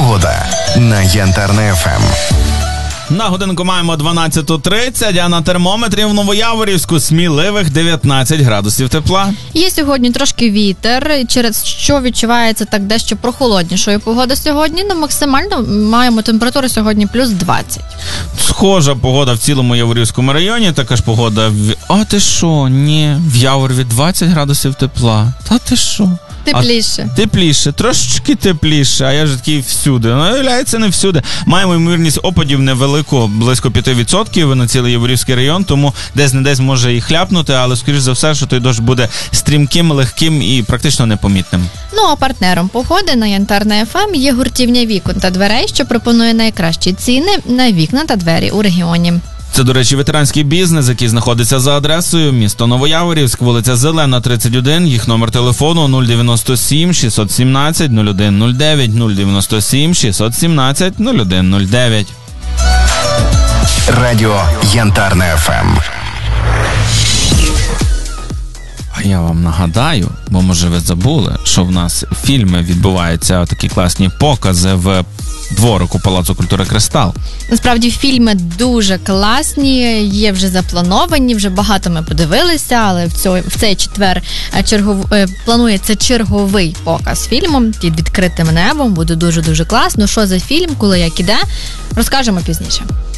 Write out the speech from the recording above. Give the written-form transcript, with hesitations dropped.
Погода на Янтарне ФМ. На годинку маємо 12:30, а на термометрі в Новояворівську сміливих 19 градусів тепла. Є сьогодні трошки вітер, через що відчувається так дещо прохолоднішою погода сьогодні. Ну, максимально маємо температуру сьогодні плюс 20. Схожа погода в цілому Яворівському районі, така ж погода в... А ти що? Ні, в Яворові 20 градусів тепла. Та ти що? Тепліше. Тепліше, трошечки тепліше, а я ж такий всюди. Ну, виявляється, не всюди. Маємо ймовірність опадів невелику, близько 5% на цілий Яворівський район, тому десь може і хляпнути, але, скоріш за все, що той дощ буде стрімким, легким і практично непомітним. Ну, а партнером погоди на Янтарне ФМ є гуртівня вікон та дверей, що пропонує найкращі ціни на вікна та двері у регіоні. Це, до речі, ветеранський бізнес, який знаходиться за адресою місто Новояворівськ, вулиця Зелена, 31, їх номер телефону 097 617 0109, 097 617 0109. Радіо Янтарне ФМ. А я вам нагадаю, бо, може, ви забули, що в нас фільми відбуваються такі класні покази в дворику Палацу культури «Кристал». Насправді фільми дуже класні, є вже заплановані, вже багато ми подивилися, але в цей четвер планується черговий показ фільму «Під відкритим небом». Буде дуже-дуже класно. Що за фільм, коли як іде, розкажемо пізніше.